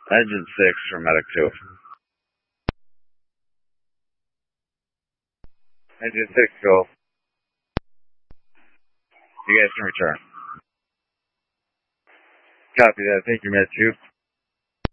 Engine 6 for Medic 2. Engine 6, go. You guys can return. Copy that. Thank you, Med 2.